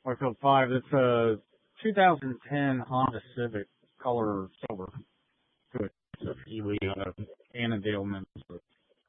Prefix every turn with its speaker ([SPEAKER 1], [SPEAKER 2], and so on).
[SPEAKER 1] Whitefield 5. It's a 2010 Honda Civic, color silver. Good. It's a Healy out of Annandale,